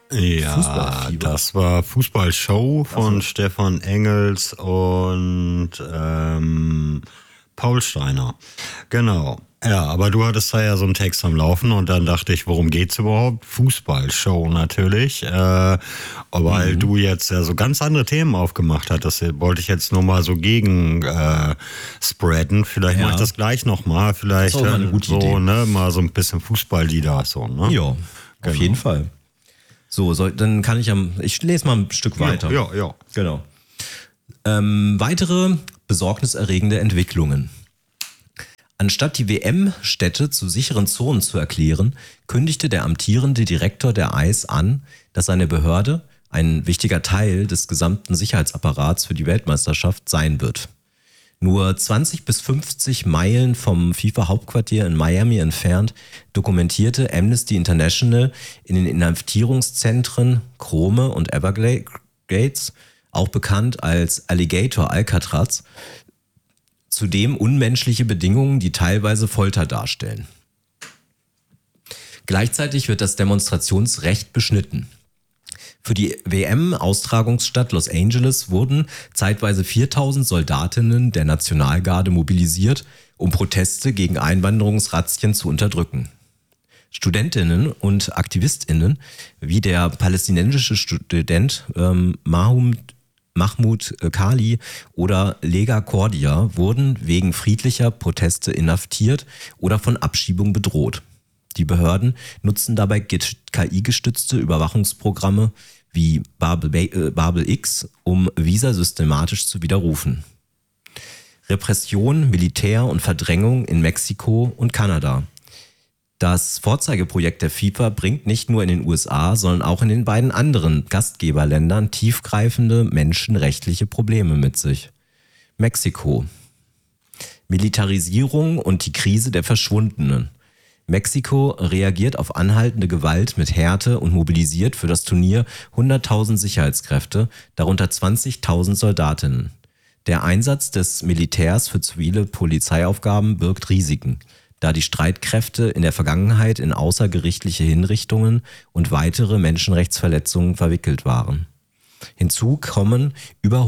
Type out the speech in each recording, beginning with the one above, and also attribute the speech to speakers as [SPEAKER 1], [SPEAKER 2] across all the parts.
[SPEAKER 1] Ja,
[SPEAKER 2] Fußballfieber.
[SPEAKER 1] das war Fußballshow von
[SPEAKER 2] Achso.
[SPEAKER 1] Stefan Engels und Paul Steiner. Genau. Ja, aber du hattest da ja so einen Text am Laufen und dann dachte ich, worum geht's überhaupt? Fußballshow natürlich. Weil du jetzt ja so ganz andere Themen aufgemacht hattest, wollte ich jetzt nur mal so gegen spreaden. Vielleicht mache ich
[SPEAKER 2] Ja.
[SPEAKER 1] das gleich nochmal. Vielleicht
[SPEAKER 2] auch immer eine gute
[SPEAKER 1] so,
[SPEAKER 2] Idee.
[SPEAKER 1] ne, mal so ein bisschen Fußballlieder so, ne?
[SPEAKER 2] Ja, auf
[SPEAKER 1] Genau.
[SPEAKER 2] jeden Fall. So, dann kann ich lese mal ein Stück weiter.
[SPEAKER 1] Ja.
[SPEAKER 2] Genau. Weitere besorgniserregende Entwicklungen. Anstatt die WM-Städte zu sicheren Zonen zu erklären, kündigte der amtierende Direktor der ICE an, dass seine Behörde ein wichtiger Teil des gesamten Sicherheitsapparats für die Weltmeisterschaft sein wird. Nur 20 bis 50 Meilen vom FIFA-Hauptquartier in Miami entfernt dokumentierte Amnesty International in den Inhaftierungszentren Krome und Everglades, auch bekannt als Alligator Alcatraz, zudem unmenschliche Bedingungen, die teilweise Folter darstellen. Gleichzeitig wird das Demonstrationsrecht beschnitten. Für die WM-Austragungsstadt Los Angeles wurden zeitweise 4000 Soldatinnen der Nationalgarde mobilisiert, um Proteste gegen Einwanderungsrazzien zu unterdrücken. Studentinnen und Aktivistinnen wie der palästinensische Student Mahmoud Kali oder Lega Cordia wurden wegen friedlicher Proteste inhaftiert oder von Abschiebung bedroht. Die Behörden nutzen dabei KI-gestützte Überwachungsprogramme wie Babel X, um Visa systematisch zu widerrufen. Repression, Militär und Verdrängung in Mexiko und Kanada. Das Vorzeigeprojekt der FIFA bringt nicht nur in den USA, sondern auch in den beiden anderen Gastgeberländern tiefgreifende menschenrechtliche Probleme mit sich. Mexiko. Militarisierung und die Krise der Verschwundenen. Mexiko reagiert auf anhaltende Gewalt mit Härte und mobilisiert für das Turnier 100.000 Sicherheitskräfte, darunter 20.000 Soldatinnen. Der Einsatz des Militärs für zivile Polizeiaufgaben birgt Risiken, da die Streitkräfte in der Vergangenheit in außergerichtliche Hinrichtungen und weitere Menschenrechtsverletzungen verwickelt waren. Hinzu kommen über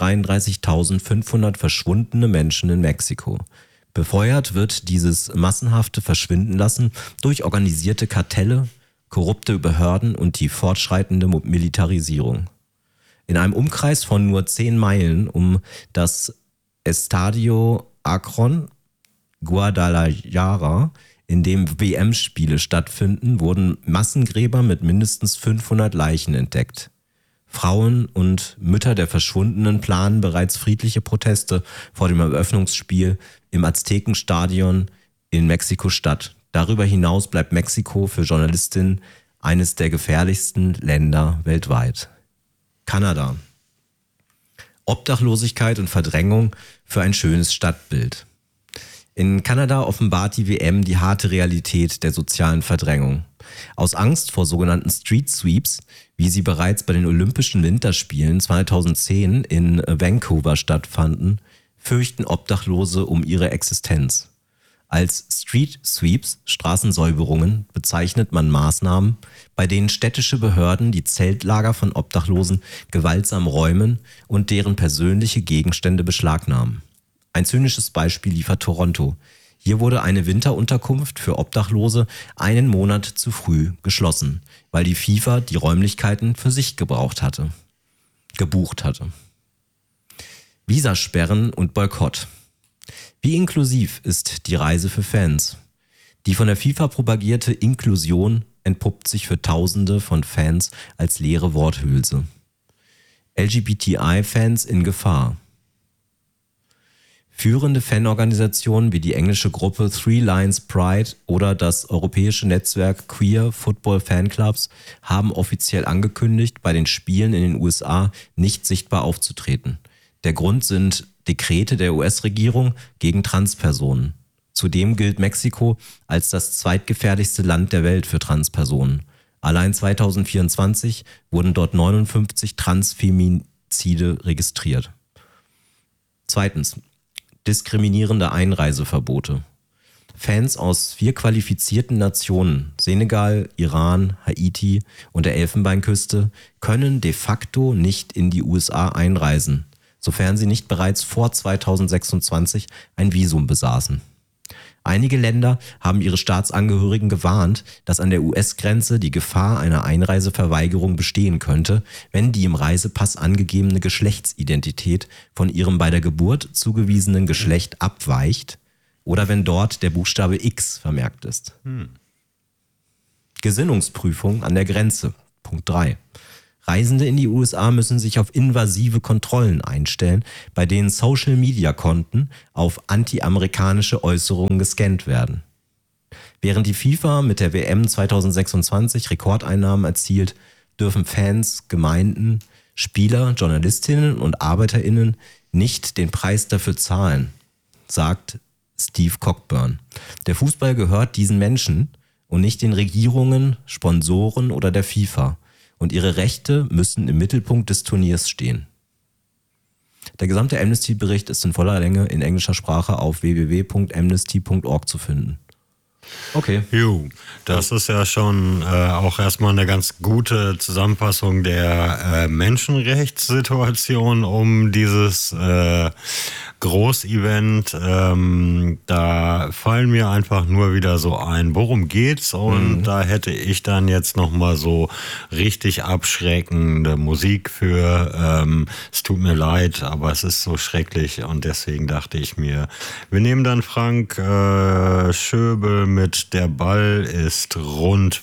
[SPEAKER 2] 133.500 verschwundene Menschen in Mexiko. Befeuert wird dieses massenhafte Verschwindenlassen durch organisierte Kartelle, korrupte Behörden und die fortschreitende Militarisierung. In einem Umkreis von nur 10 Meilen um das Estadio Akron Guadalajara, in dem WM-Spiele stattfinden, wurden Massengräber mit mindestens 500 Leichen entdeckt. Frauen und Mütter der Verschwundenen planen bereits friedliche Proteste vor dem Eröffnungsspiel im Aztekenstadion in Mexiko-Stadt. Darüber hinaus bleibt Mexiko für Journalistinnen eines der gefährlichsten Länder weltweit. Kanada. Obdachlosigkeit und Verdrängung für ein schönes Stadtbild. In Kanada offenbart die WM die harte Realität der sozialen Verdrängung. Aus Angst vor sogenannten Street Sweeps, wie sie bereits bei den Olympischen Winterspielen 2010 in Vancouver stattfanden, fürchten Obdachlose um ihre Existenz. Als Street Sweeps, Straßensäuberungen, bezeichnet man Maßnahmen, bei denen städtische Behörden die Zeltlager von Obdachlosen gewaltsam räumen und deren persönliche Gegenstände beschlagnahmen. Ein zynisches Beispiel liefert Toronto. Hier wurde eine Winterunterkunft für Obdachlose einen Monat zu früh geschlossen, weil die FIFA die Räumlichkeiten für sich gebucht hatte. Visasperren und Boykott. Wie inklusiv ist die Reise für Fans? Die von der FIFA propagierte Inklusion entpuppt sich für Tausende von Fans als leere Worthülse. LGBTI-Fans in Gefahr. Führende Fanorganisationen wie die englische Gruppe Three Lions Pride oder das europäische Netzwerk Queer Football Fanclubs haben offiziell angekündigt, bei den Spielen in den USA nicht sichtbar aufzutreten. Der Grund sind Dekrete der US-Regierung gegen Transpersonen. Zudem gilt Mexiko als das zweitgefährlichste Land der Welt für Transpersonen. Allein 2024 wurden dort 59 Transfemizide registriert. Zweitens. Diskriminierende Einreiseverbote. Fans aus 4 qualifizierten Nationen, Senegal, Iran, Haiti und der Elfenbeinküste, können de facto nicht in die USA einreisen, sofern sie nicht bereits vor 2026 ein Visum besaßen. Einige Länder haben ihre Staatsangehörigen gewarnt, dass an der US-Grenze die Gefahr einer Einreiseverweigerung bestehen könnte, wenn die im Reisepass angegebene Geschlechtsidentität von ihrem bei der Geburt zugewiesenen Geschlecht abweicht oder wenn dort der Buchstabe X vermerkt ist. Gesinnungsprüfung an der Grenze. Punkt 3. Reisende in die USA müssen sich auf invasive Kontrollen einstellen, bei denen Social-Media-Konten auf anti-amerikanische Äußerungen gescannt werden. Während die FIFA mit der WM 2026 Rekordeinnahmen erzielt, dürfen Fans, Gemeinden, Spieler, Journalistinnen und ArbeiterInnen nicht den Preis dafür zahlen, sagt Steve Cockburn. Der Fußball gehört diesen Menschen und nicht den Regierungen, Sponsoren oder der FIFA. Und ihre Rechte müssen im Mittelpunkt des Turniers stehen. Der gesamte Amnesty-Bericht ist in voller Länge in englischer Sprache auf www.amnesty.org zu finden. Okay.
[SPEAKER 1] Das ist ja schon auch erstmal eine ganz gute Zusammenfassung der Menschenrechtssituation um dieses Großevent. Da fallen mir einfach nur wieder so ein, worum geht's? Und da hätte ich dann jetzt nochmal so richtig abschreckende Musik für. Es tut mir leid, aber es ist so schrecklich und deswegen dachte ich mir, wir nehmen dann Frank Schöbel mit Der Ball ist rund,